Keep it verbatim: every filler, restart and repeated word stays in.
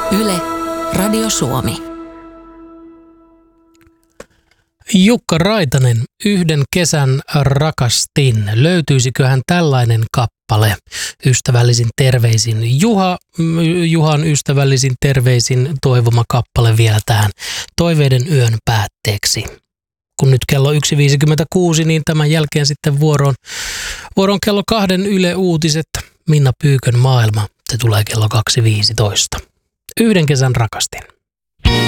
Yle, Radio Suomi. Jukka Raitanen, Yhden kesän rakastin. Löytyisiköhän tällainen kappale? Ystävällisin terveisin Juha. Juhan ystävällisin terveisin toivoma kappale vielä tähän Toiveiden yön päätteeksi. Kun nyt kello yksi viisikymmentäkuusi, niin tämän jälkeen sitten vuoroon, vuoroon kello kahden Yle Uutiset. Minna Pyykön maailma. Se tulee kello kaksi viisitoista. Yhden kesän rakastin.